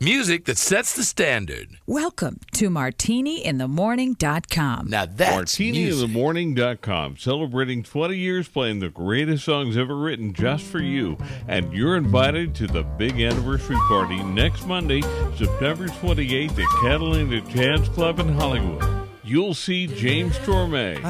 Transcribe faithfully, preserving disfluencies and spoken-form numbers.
Music that sets the standard. Welcome to martini in the morning dot com. Now that's martini in the morning dot com, celebrating twenty years playing the greatest songs ever written just for you. And you're invited to the big anniversary party next Monday, September twenty-eighth at Catalina Jazz Club in Hollywood. You'll see James Torme,